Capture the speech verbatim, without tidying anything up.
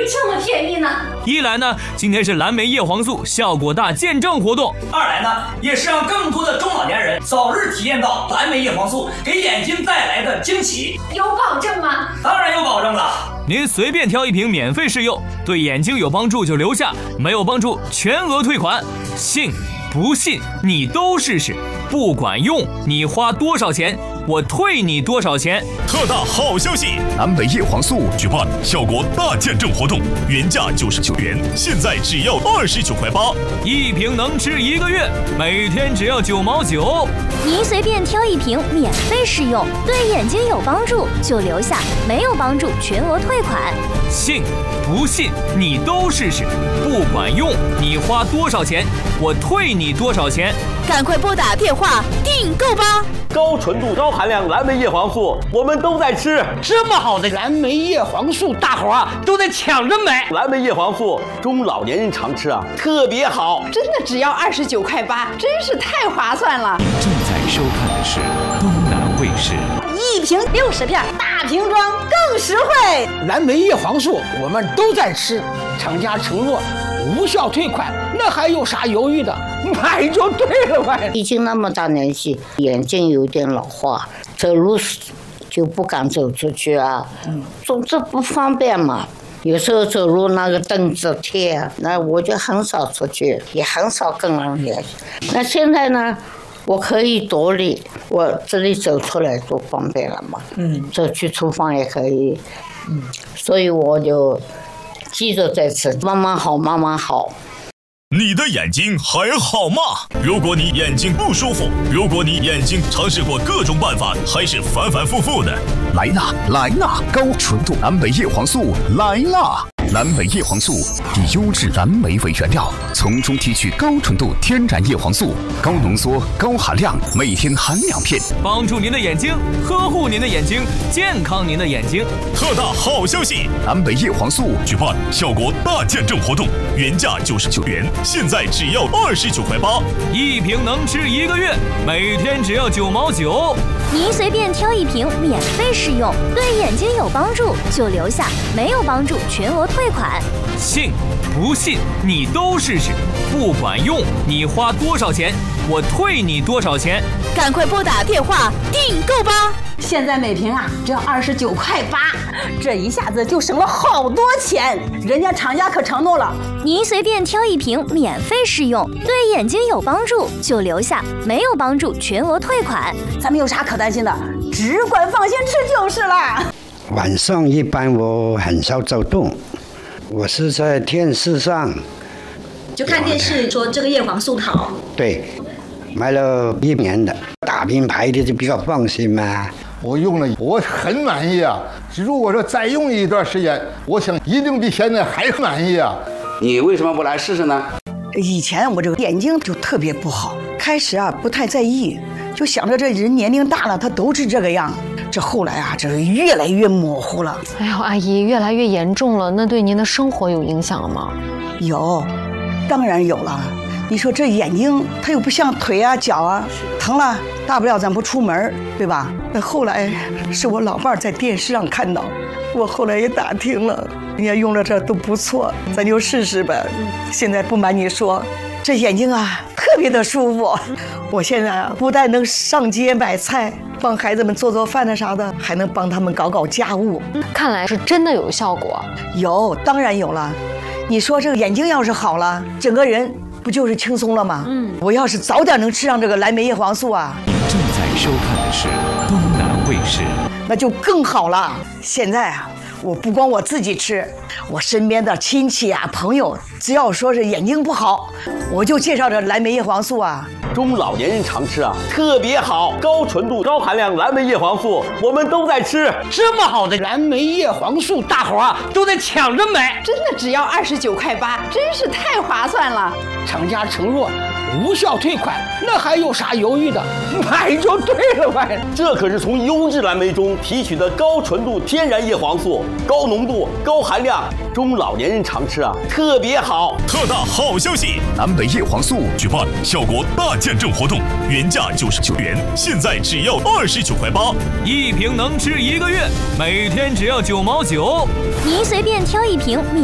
这么便宜呢？ 一来呢，今天是蓝莓叶黄素效果大见证活动； 二来呢，也是让更多的中老年人早日体验到蓝莓叶黄素给眼睛带来的惊喜。 有保证吗？ 当然有保证了。 您随便挑一瓶免费试用，对眼睛有帮助就留下，没有帮助全额退款。信不信你都试试，不管用你花多少钱，我退你多少钱。 特大好消息！蓝莓叶黄素举办效果大见证活动，原价九十九元，现在只要二十九块八， 一瓶能吃一个月，每天只要九毛九。 您随便挑一瓶免费试用，对眼睛有帮助就留下，没有帮助全额退款。 信不信你都试试，不管用你花多少钱，我退你多少钱。 赶快拨打电话订购吧！ 高纯度、高含量蓝莓叶黄素，我们都在吃。 这么好的蓝莓叶黄素，大伙啊都在抢着买。 蓝莓叶黄素，中老年人常吃啊，特别好。 真的只要二十九块八，真是太划算了。 您正在收看的是东南卫视。 一瓶六十片，大瓶装更实惠。 蓝莓叶黄素，我们都在吃。厂家承诺无效退款，那还有啥犹豫的？买就对了嘛。 已经那么大年纪，眼睛有点老化，走路就不敢走出去啊，嗯、总之不方便嘛。有时候走路那个凳子贴，那我就很少出去，也很少跟人联系。那现在呢，我可以独立，我这里走出来多方便了嘛。嗯，走去厨房也可以。嗯，所以我就记着在吃，慢慢好，慢慢好。 你的眼睛还好吗？如果你眼睛不舒服，如果你眼睛尝试过各种办法，还是反反复复的， 来啦来啦，高纯度蓝莓叶黄素来啦！蓝莓叶黄素以优质蓝莓为原料，从中提取高纯度天然叶黄素，高浓缩、高含量，每天含两片， 帮助您的眼睛，呵护您的眼睛，健康您的眼睛。 特大好消息！蓝莓叶黄素举办效果大见证活动，原价九十九元，现在只要二十九块八， 一瓶能吃一个月，每天只要九毛九。 您随便挑一瓶免费试用，对眼睛有帮助就留下，没有帮助全额退款。 信不信你都试试，不管用你花多少钱，我退你多少钱。 赶快拨打电话订购吧！ 现在每瓶啊只要二十九块八，这一下子就省了好多钱。人家厂家可承诺了， 您随便挑一瓶免费试用，对眼睛有帮助就留下，没有帮助全额退款。 咱们有啥可担心的？只管放心吃就是了。 晚上一般我很少走动，我是在电视上就看电视说这个叶黄素好。 对，买了一年的大品牌的就比较放心嘛。 我用了，我很满意啊。如果说再用一段时间，我想一定比现在还满意啊。 你为什么不来试试呢？ 以前我这个眼睛就特别不好，开始啊不太在意，就想着这人年龄大了，他都是这个样。这后来啊，这是越来越模糊了。 哎呦，阿姨，越来越严重了，那对您的生活有影响了吗？ 有，当然有了。你说这眼睛，它又不像腿啊、脚啊，疼了，大不了咱不出门，对吧？那后来是我老伴儿在电视上看到，我后来也打听了，人家用了这都不错，咱就试试呗。现在不瞒你说，这眼睛啊特别的舒服。我现在啊不但能上街买菜，帮孩子们做做饭的啥的，还能帮他们搞搞家务。 看来是真的有效果。 有，当然有了。你说这个眼睛要是好了，整个人不就是轻松了吗？嗯，我要是早点能吃上这个蓝莓叶黄素啊！ 您正在收看的是东南卫视， 那就更好了。现在啊，我不光我自己吃，我身边的亲戚啊、朋友，只要说是眼睛不好，我就介绍这蓝莓叶黄素啊。 中老年人常吃啊，特别好，高纯度、高含量蓝莓叶黄素，我们都在吃。 这么好的蓝莓叶黄素，大伙啊都在抢着买。 真的只要二十九块八，真是太划算了。 厂家承诺无效退款，那还有啥犹豫的？买就对了嘛。 这可是从优质蓝莓中提取的高纯度天然叶黄素，高浓度、高含量，中老年人常吃啊，特别好。 特大好消息！蓝莓叶黄素举办效果大见证活动，原价九十九元，现在只要二十九块八， 一瓶能吃一个月，每天只要九毛九。 您随便挑一瓶免